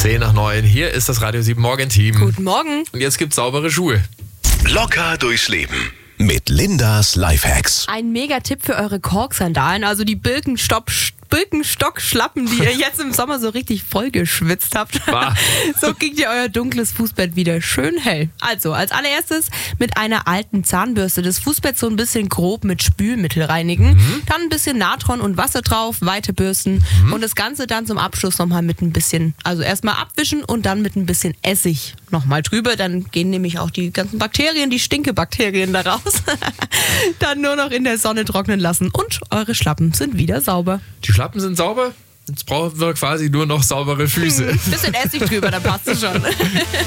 10 nach 9. Hier ist das Radio 7 Morgen-Team. Guten Morgen. Und jetzt gibt's saubere Schuhe. Locker durchs Leben mit Lindas Lifehacks. Ein Mega-Tipp für eure Kork-Sandalen, also die Birkenstock-Schlappen, die ihr jetzt im Sommer so richtig vollgeschwitzt habt. Bah. So kriegt ihr euer dunkles Fußbett wieder schön hell. Also, als allererstes mit einer alten Zahnbürste das Fußbett so ein bisschen grob mit Spülmittel reinigen. Dann ein bisschen Natron und Wasser drauf, weiterbürsten und das Ganze dann zum Abschluss nochmal mit ein bisschen, also erstmal abwischen und dann mit ein bisschen Essig nochmal drüber. Dann gehen nämlich auch die ganzen Bakterien, die Stinkebakterien da raus. Dann nur noch in der Sonne trocknen lassen und eure Schlappen sind wieder sauber. Die Schlappen sind sauber. Jetzt brauchen wir quasi nur noch saubere Füße. Bisschen Essig drüber, dann passt es schon.